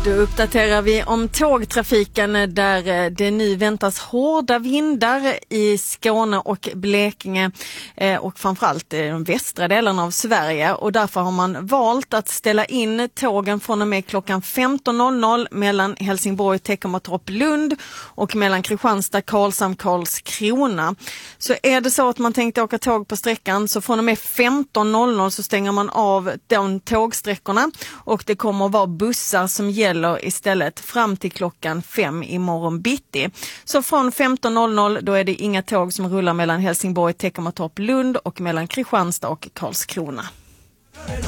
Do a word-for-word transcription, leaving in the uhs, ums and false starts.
Då uppdaterar vi om tågtrafiken där det nu väntas hårda vindar i Skåne och Blekinge och framförallt i de västra delarna av Sverige, och därför har man valt att ställa in tågen från och med klockan femton noll noll mellan Helsingborg, Teckomatorp, Lund och mellan Kristianstad, Karlshamn, Karlskrona. Så är det så att man tänkte åka tåg på sträckan, så från och med femton noll noll så stänger man av de tågsträckorna och det kommer att vara bussar som gäller istället fram till klockan fem imorgon bitti. Så från femton noll noll då är det inga tåg som rullar mellan Helsingborg, Teckomatorp, Lund och mellan Kristianstad och Karlskrona.